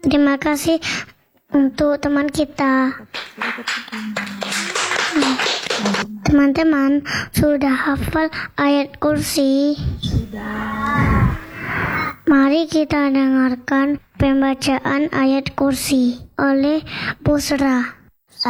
Terima kasih untuk teman kita. Teman-teman sudah hafal ayat kursi? Sudah. Mari kita dengarkan pembacaan ayat kursi oleh Busra.